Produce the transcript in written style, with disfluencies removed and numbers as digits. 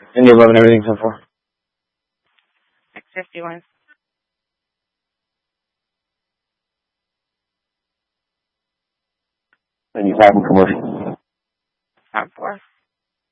Indy 11, everything so far. X51. And you have commercial.